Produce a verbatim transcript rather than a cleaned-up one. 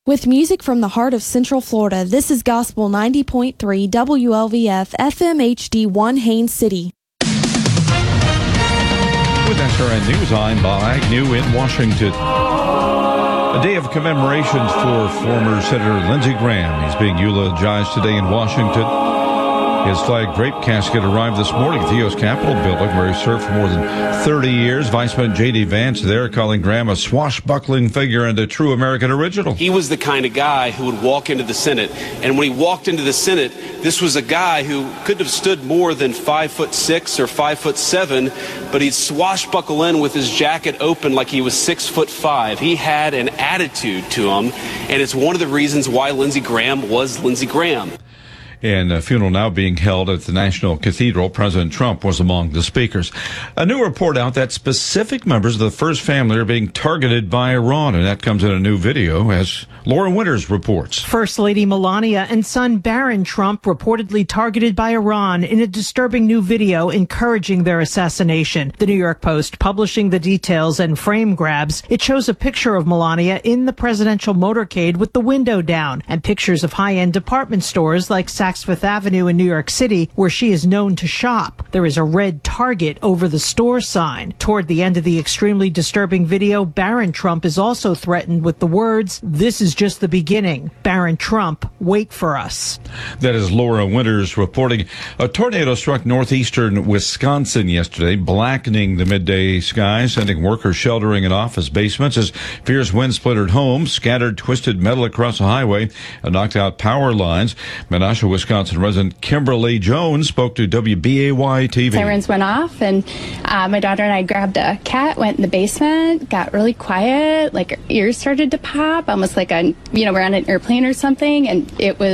With music from the heart of Central Florida, this is Gospel ninety point three W L V F F M H D one Haines City. With S R N News, I'm Bob Agnew in Washington. A day of commemorations for former Senator Lindsey Graham. He's being eulogized today in Washington. His flag drape casket arrived this morning at the U S Capitol building, where he served for more than thirty years. Vice President J D. Vance there calling Graham a swashbuckling figure and a true American original. He was the kind of guy who would walk into the Senate, and when he walked into the Senate, this was a guy who couldn't have stood more than five foot six or five foot seven, but he'd swashbuckle in with his jacket open like he was six foot five. He had an attitude to him, and it's one of the reasons why Lindsey Graham was Lindsey Graham. And a funeral now being held at the National Cathedral. President Trump was among the speakers. A new report out that specific members of the First Family are being targeted by Iran, and that comes in a new video, as Laura Winters reports. First Lady Melania and son Barron Trump reportedly targeted by Iran in a disturbing new video encouraging their assassination. The New York Post publishing the details and frame grabs. It shows a picture of Melania in the presidential motorcade with the window down, and pictures of high-end department stores like Saks Fifth Avenue in New York City, where she is known to shop. There is a red Target over the store sign. Toward the end of the extremely disturbing video, Barron Trump is also threatened with the words, "This is just the beginning. Barron Trump, wait for us." That is Laura Winters reporting. A tornado struck northeastern Wisconsin yesterday, blackening the midday skies, sending workers sheltering in office basements as fierce winds splintered homes, scattered twisted metal across the highway, and knocked out power lines. Menasha, Wisconsin resident Kimberly Jones spoke to W B A Y T V. Sirens went off, and uh, my daughter and I grabbed a cat, went in the basement, got really quiet, like our ears started to pop, almost like a, you know, we're on an airplane or something, and it was